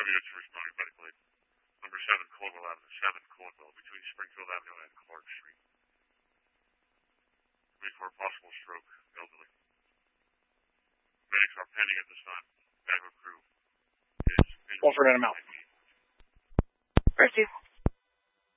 WH responding medical aid. Number 7 Cornwall Avenue, 7 Cornwall, between Springfield Avenue and Clark Street. Waiting for a possible stroke, elderly. Medics are pending at this time. Bangor crew is... Walford and I'm out. First 2.